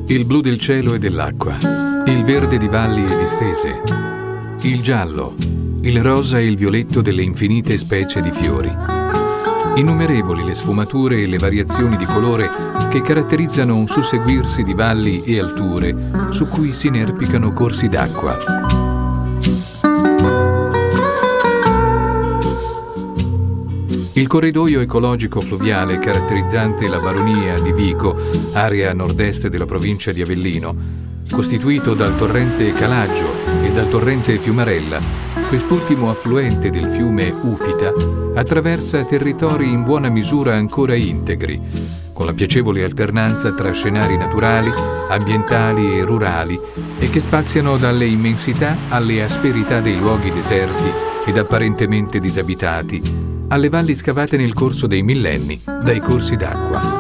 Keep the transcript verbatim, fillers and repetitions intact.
Il blu del cielo e dell'acqua, il verde di valli e distese, il giallo, il rosa e il violetto delle infinite specie di fiori. Innumerevoli le sfumature e le variazioni di colore che caratterizzano un susseguirsi di valli e alture su cui si inerpicano corsi d'acqua. Il corridoio ecologico fluviale caratterizzante la baronia di Vico, area a nord-est della provincia di Avellino, costituito dal torrente Calaggio e dal torrente Fiumarella, quest'ultimo affluente del fiume Ufita, attraversa territori in buona misura ancora integri, con la piacevole alternanza tra scenari naturali, ambientali e rurali, e che spaziano dalle immensità alle asperità dei luoghi deserti ed apparentemente disabitati, alle valli scavate nel corso dei millenni dai corsi d'acqua.